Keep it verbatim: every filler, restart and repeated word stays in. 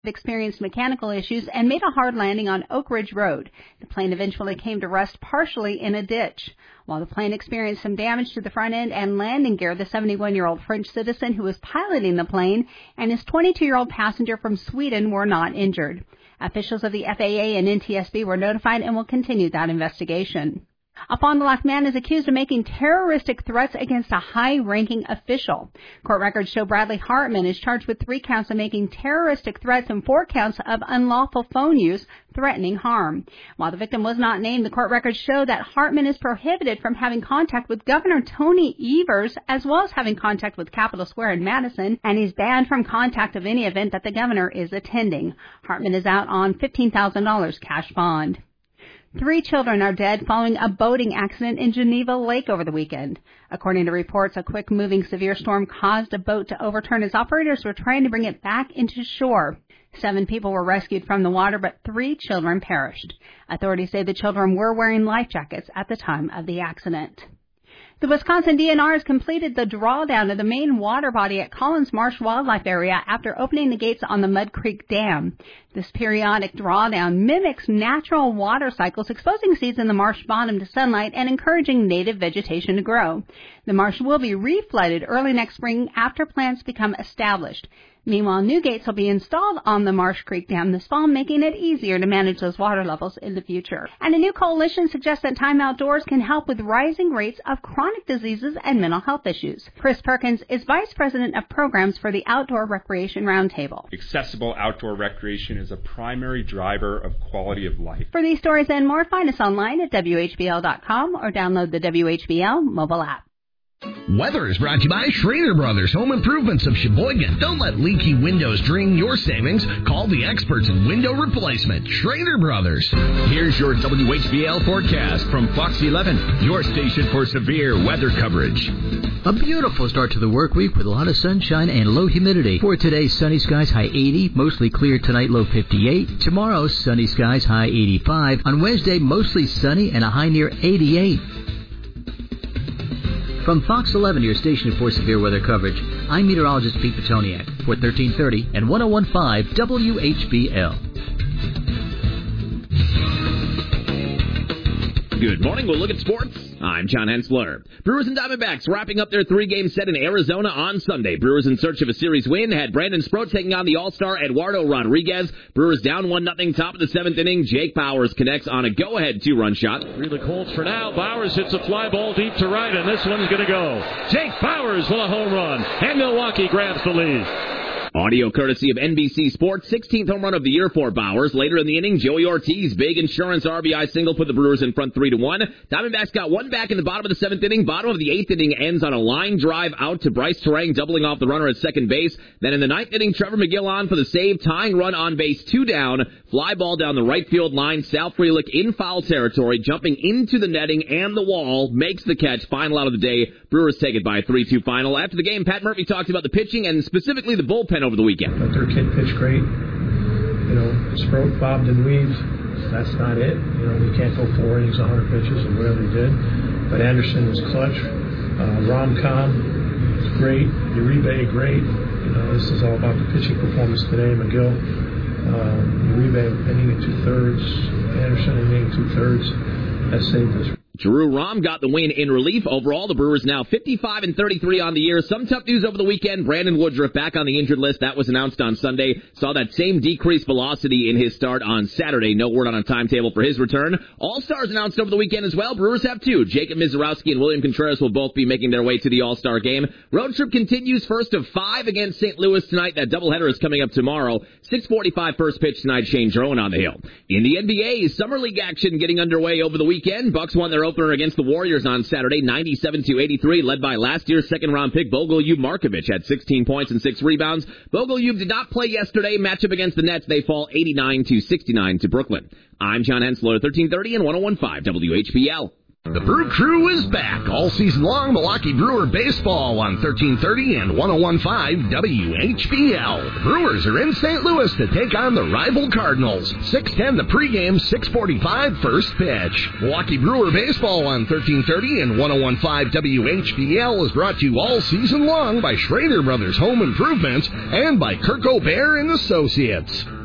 experienced mechanical issues and made a hard landing on Oak Ridge Road. The plane eventually came to rest partially in a ditch. While the plane experienced some damage to the front end and landing gear, the seventy-one-year-old French citizen who was piloting the plane and his twenty-two-year-old passenger from Sweden were not injured. Officials of the F A A and N T S B were notified and will continue that investigation. A Fond du Lac man is accused of making terroristic threats against a high-ranking official. Court records show Bradley Hartman is charged with three counts of making terroristic threats and four counts of unlawful phone use threatening harm. While the victim was not named, the court records show that Hartman is prohibited from having contact with Governor Tony Evers as well as having contact with Capitol Square in Madison, and he's banned from contact of any event that the governor is attending. Hartman is out on fifteen thousand dollars cash bond. Three children are dead following a boating accident in Geneva Lake over the weekend. According to reports, a quick-moving severe storm caused a boat to overturn as operators were trying to bring it back into shore. Seven people were rescued from the water, but three children perished. Authorities say the children were wearing life jackets at the time of the accident. The Wisconsin D N R has completed the drawdown of the main water body at Collins Marsh Wildlife Area after opening the gates on the Mud Creek Dam. This periodic drawdown mimics natural water cycles, exposing seeds in the marsh bottom to sunlight and encouraging native vegetation to grow. The marsh will be reflooded early next spring after plants become established. Meanwhile, new gates will be installed on the Marsh Creek Dam this fall, making it easier to manage those water levels in the future. And a new coalition suggests that time outdoors can help with rising rates of chronic diseases and mental health issues. Chris Perkins is Vice President of Programs for the Outdoor Recreation Roundtable. Accessible outdoor recreation is a primary driver of quality of life. For these stories and more, find us online at W H B L dot com or download the W H B L mobile app. Weather is brought to you by Schrader Brothers Home Improvements of Sheboygan. Don't let leaky windows drain your savings. Call the experts in window replacement, Schrader Brothers. Here's your W H B L forecast from Fox eleven, your station for severe weather coverage. A beautiful start to the work week with a lot of sunshine and low humidity. For today, sunny skies, high eighty. Mostly clear tonight, low fifty-eight. Tomorrow, sunny skies, high eighty-five. On Wednesday, mostly sunny and a high near eighty-eight. From Fox eleven, your station for severe weather coverage, I'm meteorologist Pete Petoniak for thirteen thirty and ten fifteen W H B L. Good morning. We'll look at sports. I'm John Hensler. Brewers and Diamondbacks wrapping up their three-game set in Arizona on Sunday. Brewers in search of a series win had Brandon Sproat taking on the All-Star Eduardo Rodriguez. Brewers down one nothing top of the seventh inning. Jake Bauers connects on a go-ahead two-run shot. Three the Colts for now. Bauers hits a fly ball deep to right, and this one's going to go. Jake Bauers with a home run, and Milwaukee grabs the lead. Audio courtesy of N B C Sports. sixteenth home run of the year for Bauers. Later in the inning, Joey Ortiz, big insurance R B I single put the Brewers in front three to one. Diamondbacks got one back in the bottom of the seventh inning. Bottom of the eighth inning ends on a line drive out to Bryce Terang, doubling off the runner at second base. Then in the ninth inning, Trevor McGill on for the save, tying run on base, two down. Fly ball down the right field line. Sal Frelick in foul territory, jumping into the netting and the wall, makes the catch. Final out of the day. Brewers take it by a three two final. After the game, Pat Murphy talked about the pitching and specifically the bullpen over the weekend. But their kid pitched great. You know, Sproat, bobbed and weaved. That's not it. You know, you can't go four innings, one hundred pitches, or whatever he did. But Anderson was clutch. Uh, Rom-Com was great. Uribe, great. You know, this is all about the pitching performance today. McGill, uh, Uribe, inning and two-thirds. Anderson, inning and two-thirds. That saved us. Drew Rom got the win in relief. Overall, the Brewers now fifty-five and thirty-three on the year. Some tough news over the weekend. Brandon Woodruff back on the injured list. That was announced on Sunday. Saw that same decreased velocity in his start on Saturday. No word on a timetable for his return. All-Stars announced over the weekend as well. Brewers have two. Jacob Mizorowski and William Contreras will both be making their way to the All-Star game. Road trip continues, first of five against Saint Louis tonight. That doubleheader is coming up tomorrow. six forty-five first pitch tonight. Shane Jerome on the hill. In the N B A, Summer League action getting underway over the weekend. Bucks won their opener against the Warriors on Saturday, ninety-seven to eighty-three, led by last year's second-round pick Bogoljub Markovic had sixteen points and six rebounds. Bogoljub did not play yesterday. Matchup against the Nets, they fall eighty-nine to sixty-nine to Brooklyn. I'm John Hensler, thirteen thirty and ten fifteen W H B L. The Brew Crew is back all season long. Milwaukee Brewer baseball on thirteen thirty and one oh one point five W H B L. The Brewers are in Saint Louis to take on the rival Cardinals. six ten the pregame, six forty-five first pitch. Milwaukee Brewer baseball on thirteen thirty and one oh one point five W H B L is brought to you all season long by Schrader Brothers Home Improvement and by Kirk O'Bear and Associates.